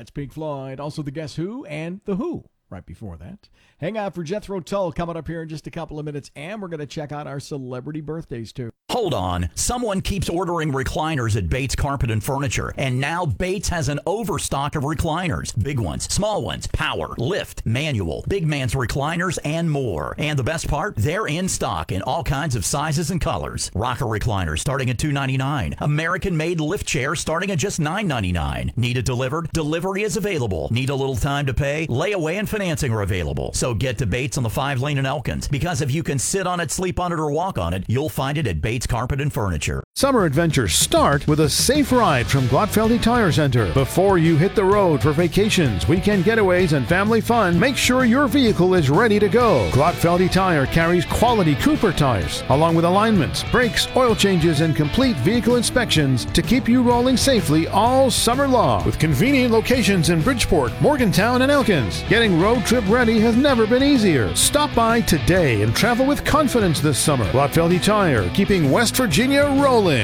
That's Pink Floyd. Also the Guess Who and The Who right before that. Hang out for Jethro Tull coming up here in just a couple of minutes, and we're going to check out our celebrity birthdays, too. Hold on. Someone keeps ordering recliners at Bates Carpet and Furniture, and now Bates has an overstock of recliners. Big ones, small ones, power, lift, manual, big man's recliners, and more. And the best part, they're in stock in all kinds of sizes and colors. Rocker recliners starting at $299. American-made lift chairs starting at just $999. Need it delivered? Delivery is available. Need a little time to pay? Layaway and financing are available. So get to Bates on the 5-lane in Elkins, because if you can sit on it, sleep on it, or walk on it, you'll find it at Bates Carpet and Furniture. Summer adventures start with a safe ride from Glotfeldy Tire Center. Before you hit the road for vacations, weekend getaways, and family fun, make sure your vehicle is ready to go. Glotfeldy Tire carries quality Cooper tires, along with alignments, brakes, oil changes, and complete vehicle inspections to keep you rolling safely all summer long. With convenient locations in Bridgeport, Morgantown, and Elkins, getting road trip ready has never been easier. Stop by today and travel with confidence this summer. Glotfeldy Tire, keeping West Virginia rolling.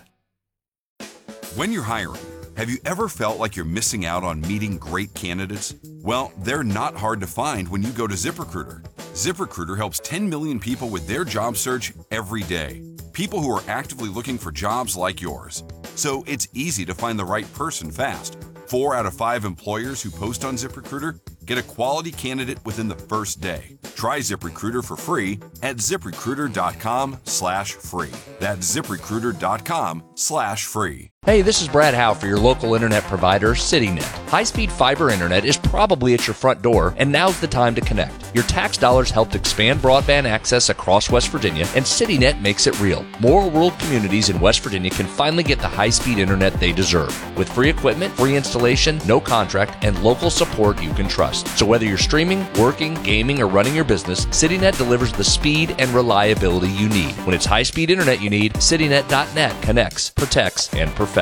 When you're hiring, have you ever felt like you're missing out on meeting great candidates? Well, they're not hard to find when you go to ZipRecruiter. ZipRecruiter helps 10 million people with their job search every day. People who are actively looking for jobs like yours. So it's easy to find the right person fast. 4 out of 5 employers who post on ZipRecruiter get a quality candidate within the first day. Try ZipRecruiter for free at ZipRecruiter.com/free. That's ZipRecruiter.com/free. Hey, this is Brad Howe for your local internet provider, CityNet. High-speed fiber internet is probably at your front door, and now's the time to connect. Your tax dollars helped expand broadband access across West Virginia, and CityNet makes it real. More rural communities in West Virginia can finally get the high-speed internet they deserve. With free equipment, free installation, no contract, and local support you can trust. So whether you're streaming, working, gaming, or running your business, CityNet delivers the speed and reliability you need. When it's high-speed internet you need, CityNet.net connects, protects, and perfects.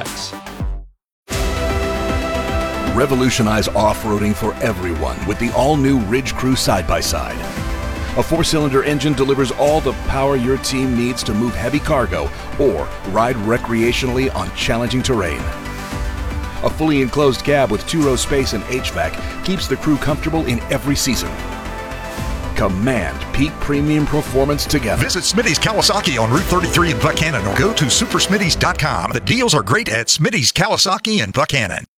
Revolutionize off-roading for everyone with the all-new Ridge Crew side-by-side. A 4-cylinder engine delivers all the power your team needs to move heavy cargo or ride recreationally on challenging terrain. A fully enclosed cab with 2-row space and HVAC keeps the crew comfortable in every season. Command peak premium performance together. Visit Smitty's Kawasaki on Route 33 in Buchanan or go to supersmitty's.com. The deals are great at Smitty's Kawasaki in Buchanan.